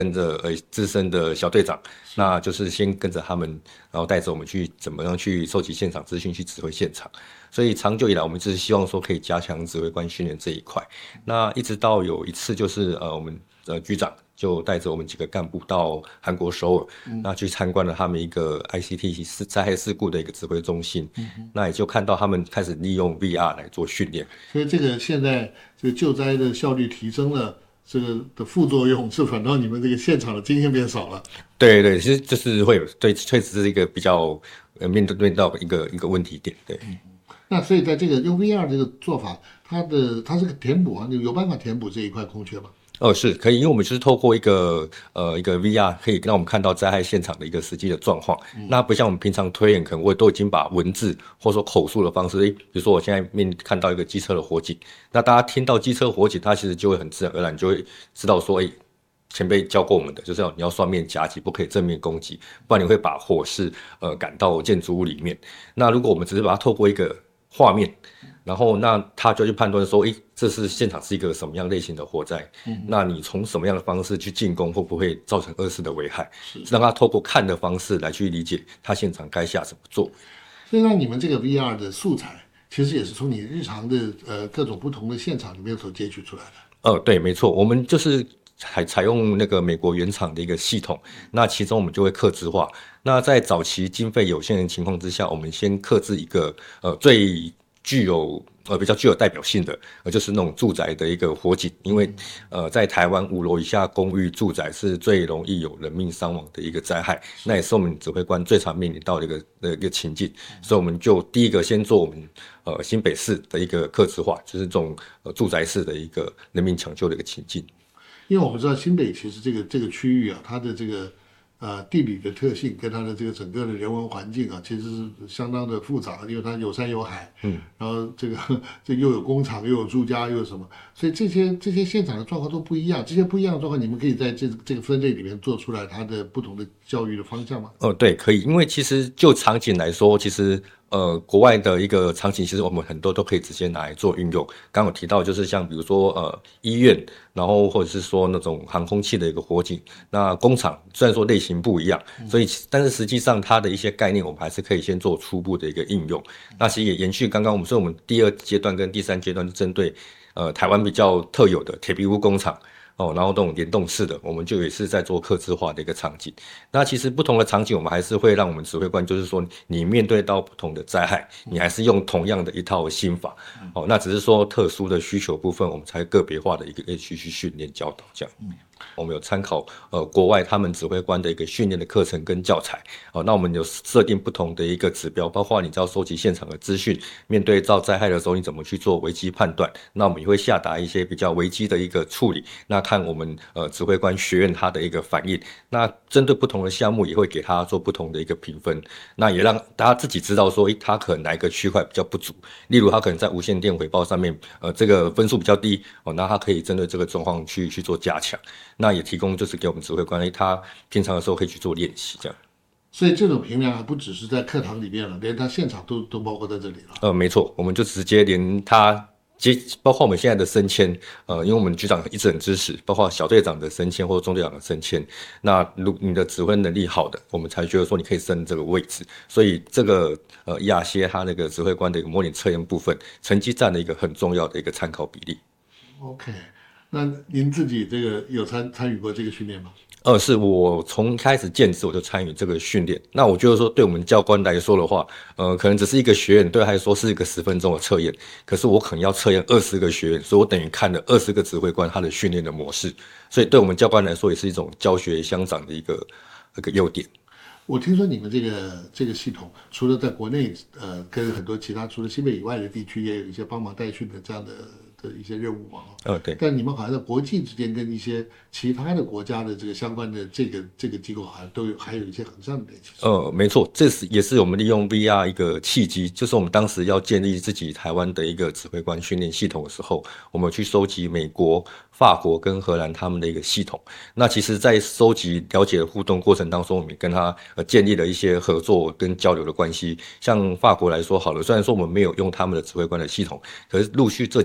跟着资深的小队长，那就是先跟着他们，然后带着我们去怎么样去收集现场资讯，去指挥现场。所以长久以来，我们就是希望说可以加强指挥官训练这一块。那一直到有一次就是我们局长就带着我们几个干部到韩国首尔，那去参观了他们一个 ICT 灾害事故的一个指挥中心，那也就看到他们开始利用 VR 来做训练。 所以这个现在这个救灾的效率提升了，这个的副作用是反倒你们这个现场的经验变少了。 对对，其实就是会有对，确实是一个比较面对到一个问题点，对。 那所以在这个用 VR 这个做法，它是个填补啊，有办法填补这一块空缺吗？ 是可以，因为我们就是透过一个 VR，可以让我们看到灾害现场的一个实际的状况。那不像我们平常推演，可能我都已经把文字或者说口述的方式，比如说我现在看到一个机车的火警，那大家听到机车火警，它其实就会很自然而然就会知道说，前辈教过我们的，就是你要双面夹击，不可以正面攻击，不然你会把火势赶到建筑物里面。那如果我们只是把它透过一个画面，然后那他就去判断说，这是现场是一个什么样类型的火灾，那你从什么样的方式去进攻，会不会造成二次的危害？让他透过看的方式来去理解他现场该下怎么做。 所以让你们这个 VR 的素材，其实也是从你日常的各种不同的现场里面所截取出来的。 对，没错，我们就是采用那个美国原厂的一个系统，那其中我们就会客制化。那在早期经费有限的情况之下，我们先客制一个最比较具有代表性的，就是那种住宅的一个火警，因为在台湾5楼以下公寓住宅是最容易有人命伤亡的一个灾害，那也是我们指挥官最常面临到的一个情境，所以我们就第一个先做我们新北市的一个客制化，就是这种住宅式的一个人命抢救的一个情境。 因为我们知道新北其实这个区域啊，它的这个地理的特性跟它的这个整个的人文环境啊，其实是相当的复杂，因为它有山有海，然后这又有工厂，又有住家，又有什么，所以这些现场的状况都不一样。这些不一样的状况，你们可以在这个分类里面做出来它的不同的教育的方向吗？ 对，可以，因为其实就场景来说，其实国外的一个场景，其实我们很多都可以直接拿来做运用。刚刚有提到，就是像比如说医院，然后或者是说那种航空器的一个火警，那工厂虽然说类型不一样，但是实际上它的一些概念，我们还是可以先做初步的一个应用。那其实也延续刚刚我们第2阶段跟第3阶段是针对台湾比较特有的铁皮屋工厂。然后这种联动式的，我们就也是在做客制化的一个场景。那其实不同的场景，我们还是会让我们指挥官，就是说你面对到不同的灾害，你还是用同样的一套心法。那只是说特殊的需求部分，我们才个别化的一个去训练教导这样。我们有参考国外他们指挥官的一个训练的课程跟教材，那我们有设定不同的一个指标，包括你知道收集现场的资讯，面对遭灾害的时候你怎么去做危机判断，那我们也会下达一些比较危机的一个处理，那看我们指挥官学院他的一个反应，那针对不同的项目也会给他做不同的一个评分，那也让大家自己知道说他可能哪一个区块比较不足，例如他可能在无线电回报上面这个分数比较低，那他可以针对这个状况去做加强，那也提供就是给我们指挥官他平常的时候可以去做练习这样。 所以这种评量还不只是在课堂里面了，连他现场都包括在这里了。 没错，我们就直接连他包括我们现在的升迁，因为我们局长一直很支持，包括小队长的升迁或者中队长的升迁，那如你的指挥能力好的，我们才觉得说你可以升这个位置。所以这个ERC他那个指挥官的一个模拟测验部分，成绩占了一个很重要的一个参考比例。 OK， 那您自己这个有参与过这个训练吗？ 是我从开始建制我就参与这个训练。那我觉得说，对我们教官来说的话，可能只是一个学员，对他来说是一个10分钟的测验。可是我可能要测验20个学员，所以我等于看了20个指挥官他的训练的模式。所以对我们教官来说，也是一种教学相长的一个优点。 我听说你们这个系统，除了在国内跟很多其他除了新北以外的地区，也有一些帮忙代训的这样的一些任务嘛。 对。 但你们好像在国际之间跟一些其他的国家的这个相关的这个机构，好像还有一些横向的联系。 没错，也是我们利用 VR 一个契机，就是我们当时要建立自己台湾的一个指挥官训练系统的时候，我们去收集美国、法国跟荷兰他们的一个系统。那其实在收集了解的互动过程当中，我们也跟他建立了一些合作跟交流的关系。像法国来说好了，虽然说我们没有用他们的指挥官的系统，可是陆续这几年我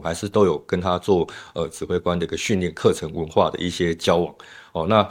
们还是都有跟他做指挥官的一个训练课程文化的一些交往。那